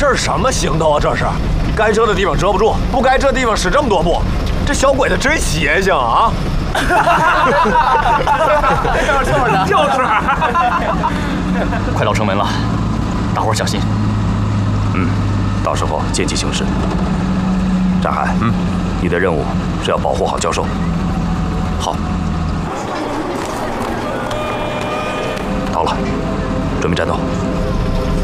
这是什么行头啊？这是，该遮的地方遮不住，不该遮的地方使这么多步，这小鬼子真邪性啊！ 就是。 快到城门了，大伙儿小心。 到时候见机行事。战海，你的任务是要保护好教授。 好。 到了，准备战斗。